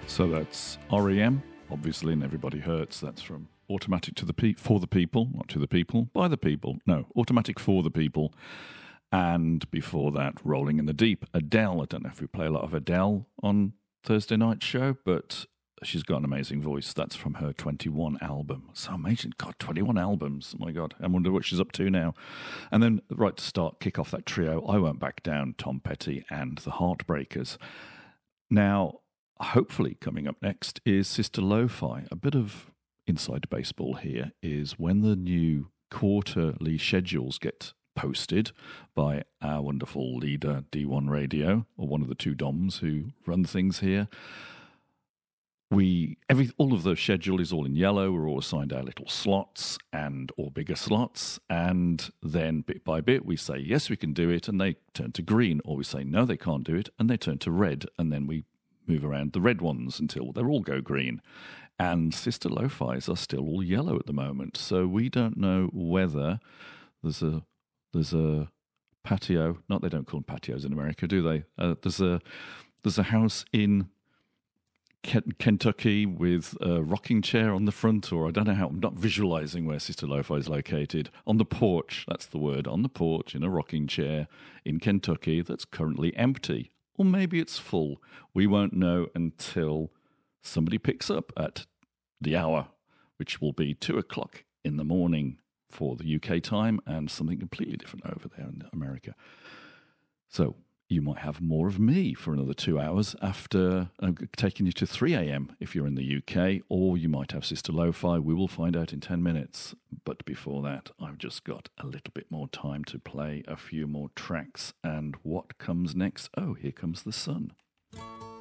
So that's REM, obviously, and Everybody Hurts. That's from Automatic to the for the People, not to the people, by the people. No, Automatic for the People. And before that, Rolling in the Deep, Adele. I don't know if we play a lot of Adele on Thursday night show, but she's got an amazing voice. That's from her 21 album. So amazing. God, 21 albums. Oh my God. I wonder what she's up to now. And then right to start, kick off that trio, I Won't Back Down, Tom Petty and the Heartbreakers. Now, hopefully coming up next is Sister Lo-Fi. A bit of inside baseball here is when the new quarterly schedules get posted by our wonderful leader, D1 Radio, or one of the two DOMs who run things here. All of the schedule is all in yellow. We're all assigned our little slots or bigger slots, and then bit by bit we say yes, we can do it, and they turn to green, or we say no, they can't do it, and they turn to red, and then we move around the red ones until they all go green. And Sister Lo-Fi's are still all yellow at the moment, so we don't know whether there's a patio. Not they don't call them patios in America, do they? There's a house in Kentucky with a rocking chair on the front, or I don't know how. I'm not visualizing where Sister Lo-Fi is located. On the porch, that's the word. On the porch in a rocking chair in Kentucky that's currently empty, or maybe it's full. We won't know until somebody picks up at the hour, which will be 2:00 in the morning for the UK time, and something completely different over there in America. So you might have more of me for another 2 hours after taking you to 3 a.m. if you're in the UK, or you might have Sister Lo-Fi. We will find out in 10 minutes. But before that, I've just got a little bit more time to play a few more tracks. And what comes next? Oh, here comes the sun.